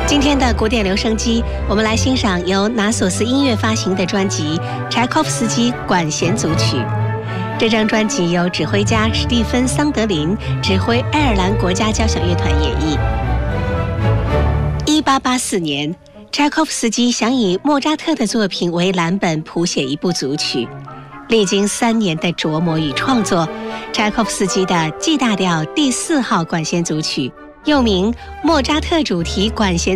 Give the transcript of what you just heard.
今天的古典留声机，我们来欣赏由拿索斯音乐发行的专辑《柴可夫斯基管弦组曲》。这张专辑由指挥家史蒂芬·桑德林指挥爱尔兰国家交响乐团演绎。1884年，柴可夫斯基想以莫扎特的作品为蓝本谱写一部组曲。历经3年的琢磨与创作，柴可夫斯基的 G 大调第4号管弦组曲，又名莫扎特主题管弦